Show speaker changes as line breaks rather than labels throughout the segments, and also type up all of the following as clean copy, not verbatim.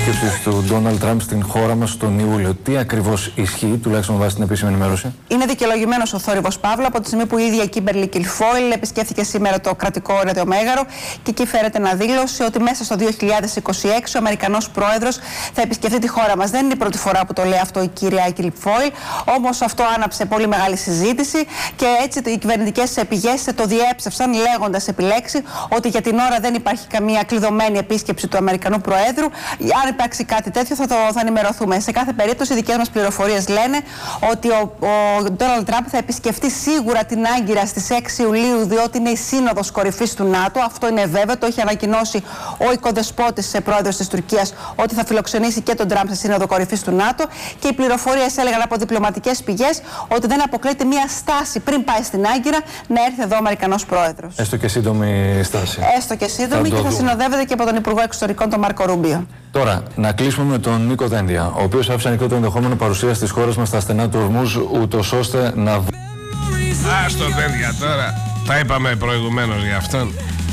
επίσκεψης του Ντόναλντ Τραμπ στην χώρα μας τον Ιούλιο. Τι ακριβώς ισχύει, τουλάχιστον βάσει την επίσημη ενημέρωση?
Είναι δικαιολογημένος ο θόρυβος Παύλο από τη στιγμή που η ίδια η Κίμπερλι Κιλφόιλ επισκέφθηκε σήμερα το κρατικό ραδιομέγαρο και εκεί φέρεται να δήλωσε ότι μέσα στο 2026 ο Αμερικανός πρόεδρος θα επισκεφτεί τη χώρα μας. Δεν είναι η πρώτη φορά που το λέει αυτό η κυρία Κιλφόιλ, όμως αυτό άναψε πολύ μεγάλη συζήτηση και έτσι οι κυβερνητικές πηγές το διέψευσαν λέγοντας επιλέξει ότι για την ώρα δεν υπάρχει καμία κλειδωμένη επίσκεψη του Αμερικανού Προέδρου. Αν υπάρξει κάτι τέτοιο θα ενημερωθούμε. Σε κάθε περίπτωση οι δικές μας πληροφορίες λένε ότι ο Ντόναλντ Τραμπ θα επισκεφτεί σίγουρα την Άγκυρα στις 6 Ιουλίου, διότι είναι η σύνοδος κορυφής του ΝΑΤΟ. Αυτό είναι βέβαιο. Το έχει ανακοινώσει ο οικοδεσπότης πρόεδρος της Τουρκίας ότι θα φιλοξενήσει και τον Τραμπ σε σύνοδο κορυφής του ΝΑΤΟ. Και οι πληροφορίες έλεγαν από διπλωματικές πηγές ότι δεν αποκλείεται μια στάση πριν πάει στην Άγκυρα να έρθει εδώ ο Αμερικανός πρόεδρος.
Έστω και σύντομη στάση.
Έστω και σύντομη και θα συνοδεύεται και από τον Υπουργό Εξωτερικών, τον Μάρκο Ρούμπιο.
Τώρα, να κλείσουμε με τον Νίκο Δένδια, ο οποίος άφησε ανοιχτό το ενδεχόμενο παρουσίας της χώρας μας στα στενά του Ορμούζ, ούτως ώστε να.
Στο Δένδια τώρα. Τα είπαμε προηγουμένως για αυτόν.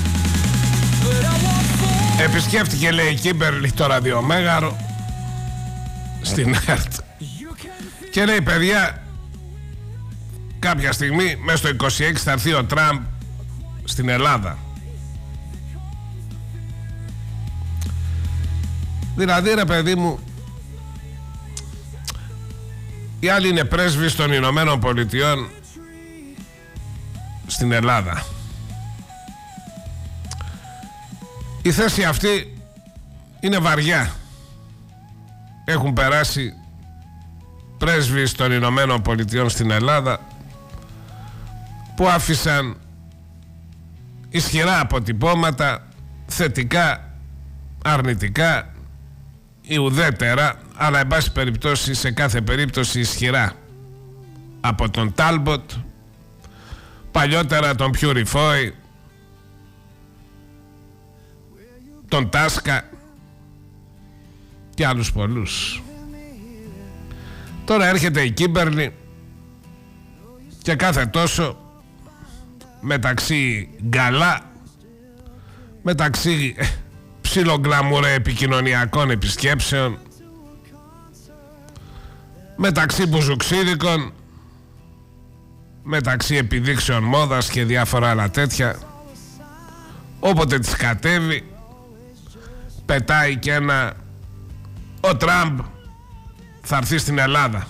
Επισκέφτηκε, λέει, η Κίμπερλι το ραδιομέγαρο στην ΕΡΤ και λέει, παιδιά, κάποια στιγμή μέσα στο 26 θα έρθει ο Τραμπ στην Ελλάδα. Δηλαδή, ρε παιδί μου, οι άλλοι είναι πρέσβεις των Ηνωμένων Πολιτειών στην Ελλάδα. Η θέση αυτή είναι βαριά. Έχουν περάσει πρέσβεις των Ηνωμένων Πολιτειών στην Ελλάδα που άφησαν ισχυρά αποτυπώματα, θετικά, αρνητικά ή ουδέτερα, αλλά εν πάση περιπτώσει, σε κάθε περίπτωση ισχυρά. Από τον Τάλμποτ, παλιότερα τον Πιουριφόη, τον Τάσκα και άλλους πολλούς. Τώρα έρχεται η Κίμπερλι και κάθε τόσο μεταξύ γκαλά, μεταξύ ψιλογκλαμουρε επικοινωνιακών επισκέψεων, μεταξύ μπουζουξίδικων, μεταξύ επιδείξεων μόδας και διάφορα άλλα τέτοια, όποτε της κατέβει πετάει και ένα «Ο Τραμπ θα έρθει στην Ελλάδα».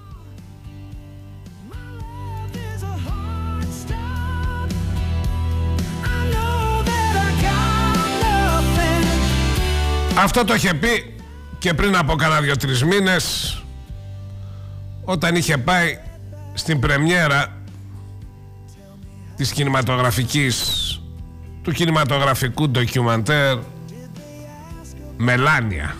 Αυτό το είχε πει και πριν από κάνα 2-3 μήνες, όταν είχε πάει στην πρεμιέρα της του κινηματογραφικού ντοκιουμαντέρ Μελάνια.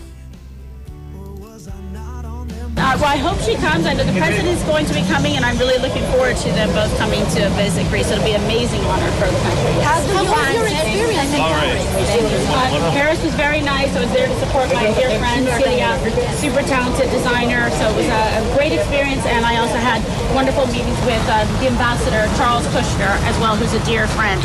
Well, I hope she comes. I know the president is going to be coming, and I'm really looking forward to them both coming to visit Greece. It'll be an amazing honor for the country.
How was your experience in Paris?
Paris was very nice. I was there to support my dear friend Celia, super talented designer. So it was a great experience, and I also had wonderful meetings with the ambassador Charles Kushner as well, who's a dear friend.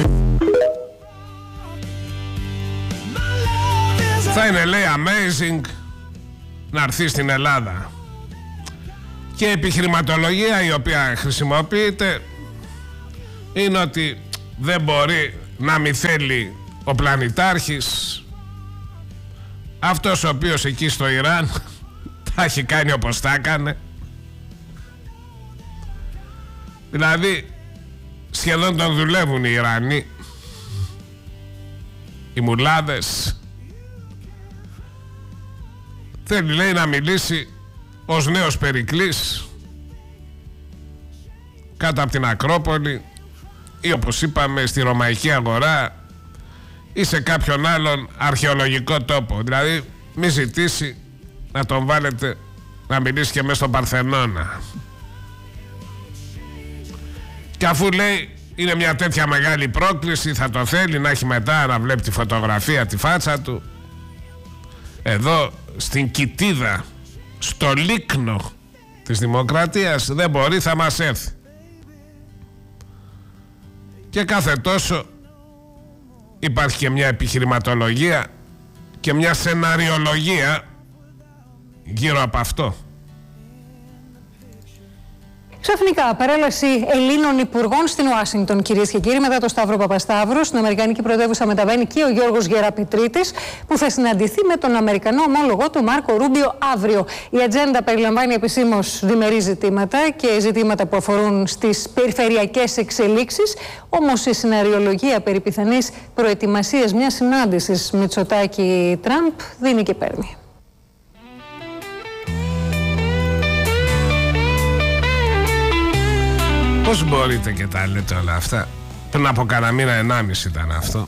Θα είναι, λέει, amazing να έρθει στην Ελλάδα. Και η επιχειρηματολογία η οποία χρησιμοποιείται είναι ότι δεν μπορεί να μη θέλει ο πλανητάρχης, αυτός ο οποίος εκεί στο Ιράν τα έχει κάνει όπως τα έκανε. Δηλαδή σχεδόν τον δουλεύουν οι Ιρανοί, οι μουλάδες. Θέλει, λέει, να μιλήσει ως νέος Περικλής κάτω από την Ακρόπολη ή, όπως είπαμε, στη Ρωμαϊκή Αγορά ή σε κάποιον άλλον αρχαιολογικό τόπο. Δηλαδή μη ζητήσει να τον βάλετε να μιλήσει και μέσα στον Παρθενώνα. Και αφού, λέει, είναι μια τέτοια μεγάλη πρόκληση, θα το θέλει να έχει μετά να βλέπει τη φωτογραφία, τη φάτσα του εδώ στην κοιτίδα, στο λίκνο της δημοκρατίας. Δεν μπορεί, θα μας έρθει. Και κάθε τόσο υπάρχει και μια επιχειρηματολογία και μια σεναριολογία γύρω από αυτό.
Ξαφνικά, παρέλαση Ελλήνων υπουργών στην Ουάσιγκτον, κυρίες και κύριοι, μετά το Σταύρο Παπασταύρου. Στην Αμερικανική πρωτεύουσα μεταβαίνει και ο Γιώργος Γεραπετρίτης, που θα συναντηθεί με τον Αμερικανό ομόλογο του Μάρκο Ρούμπιο αύριο. Η ατζέντα περιλαμβάνει επισήμως διμερεί ζητήματα και ζητήματα που αφορούν στις περιφερειακές εξελίξεις. Όμως η σεναριολογία περί πιθανής προετοιμασίας μιας συνάντησης Μητσοτάκη-Τραμπ δίνει και παίρνει.
Πώς μπορείτε και τα λέτε όλα αυτά? Πριν από κανένα μήνα, 1,5 ήταν αυτό.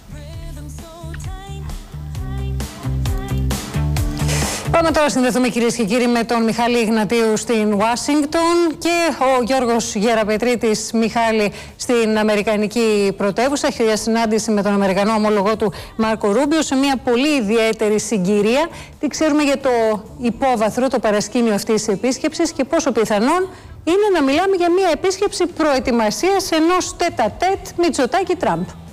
Πάμε τώρα να συνδεθούμε, κυρίες και κύριοι, με τον Μιχάλη Ιγνατίου στην Ουάσιγκτον και ο Γιώργος Γεραπετρίτης. Μιχάλη, στην Αμερικανική πρωτεύουσα, έχει συνάντηση με τον Αμερικανό ομολογό του Μάρκο Ρούμπιο σε μια πολύ ιδιαίτερη συγκυρία. Τι ξέρουμε για το υπόβαθρο, το παρασκήνιο αυτής της επίσκεψης και πόσο πιθανόν είναι να μιλάμε για μια επίσκεψη προετοιμασίας ενός τέτα-τέτ Μητσοτάκη-Τραμπ?